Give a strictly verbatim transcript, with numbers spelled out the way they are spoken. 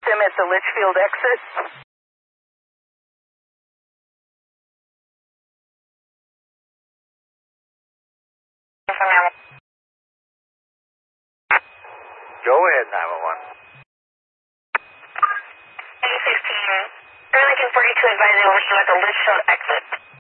them at the Litchfield exit. Go ahead, nine one one. A fifteen, Burlington forty-two advising we're still at the Litchfield exit.